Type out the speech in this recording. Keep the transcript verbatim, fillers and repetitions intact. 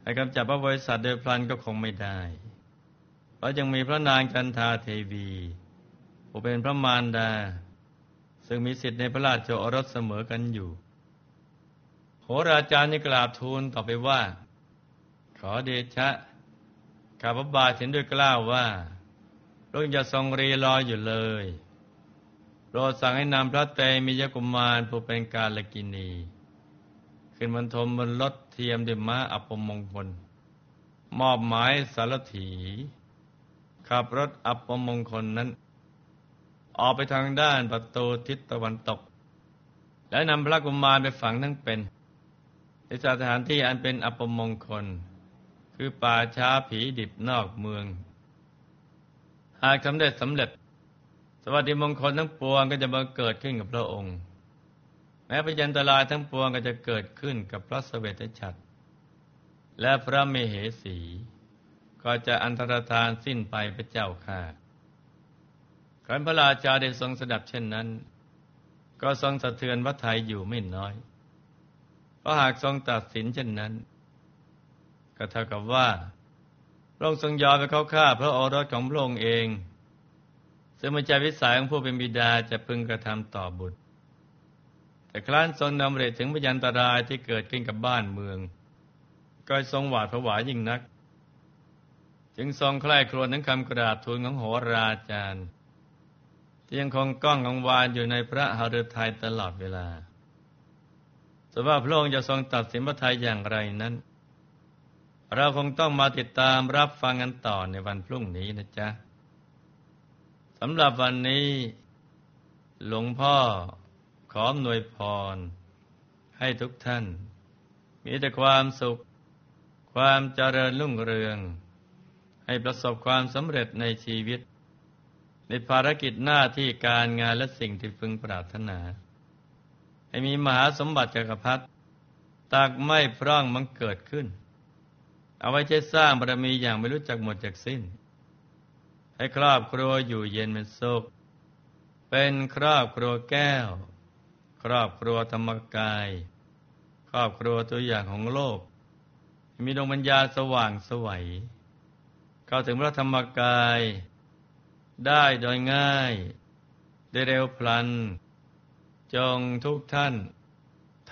ให้กำจัดพระบริษัทโดยพลันก็คงไม่ได้เพราะยังมีพระนางจันทาเทวีผู้เป็นพระมารดาซึ่งมีสิทธิในพระราชโอรสเสมอกันอยู่โหราจารย์ได้กราบทูลต่อไปว่าขอเดชะข้าพระบาทเห็นด้วยกล้าวว่าพระองค์อย่าทรงรีรออยู่เลยโปรดสั่งให้นำพระเตมียกุมารผู้เป็นกาลกิณีขึ้นบรรทมบนรถเทียมด้วยม้าอัปมงคลมอบหมายสารถีขับรถอัปมงคลนั้นออกไปทางด้านประตูทิศตะวันตกและนำพระกุมารไปฝังทั้งเป็นในสถานที่อันเป็นอัปมงคลคือป่าช้าผีดิบนอกเมืองหากสำเร็จสำเร็จสวัสดิมงคลทั้งปวงก็จะบังเกิดขึ้นกับพระองค์แม้พยันตรายทั้งปวงก็จะเกิดขึ้นกับพระเสวตฉัตรและพระมเหสีก็จะอันตรธานสิ้นไปพระเจ้าค่ะครั้นพระราชาได้ทรงสดับเช่นนั้นก็ทรงสะเทือนพระทัยอยู่ไม่น้อยเพราะหากทรงตัดสินเช่นนั้นก็เท่ากับว่าพระองค์ทรงยอมให้เขาฆ่าพระโอรสของพระองค์เองซึ่งไม่ใช่วิสัยของผู้เป็นบิดาจะพึงกระทำต่อบุตรแต่ครั้นทรงดำริถึงพยันตรายที่เกิดขึ้นกับบ้านเมืองก็ทรงหวาดผวายิ่งนักจึงทรงใคร่ครวญถึงคำกราบทูลของโหราจารย์ที่ยังคงก้องกังวานอยู่ในพระหฤทัยตลอดเวลาส่วนว่าพระองค์จะทรงตัดสินพระทัยอย่างไรนั้นเราคงต้องมาติดตามรับฟังกันต่อในวันพรุ่งนี้นะจ๊ะสำหรับวันนี้หลวงพ่อขออำนวยพรให้ทุกท่านมีแต่ความสุขความเจริญรุ่งเรืองให้ประสบความสำเร็จในชีวิตในภารกิจหน้าที่การงานและสิ่งที่พึงปรารถนาให้มีมหาสมบัติจักรพรรดิตักไม่พร่องมังเกิดขึ้นเอาไว้ใช้สร้างบารมีอย่างไม่รู้จักหมดจากสิ้นให้ครอบครัวอยู่เย็นเป็นสุขเป็นครอบครัวแก้วครอบครัวธรรมกายครอบครัวตัวอย่างของโลกมีดวงปัญญาสว่างไสวเข้าถึงพระธรรมกายได้โดยง่ายได้เร็วพลันจงทุกท่าน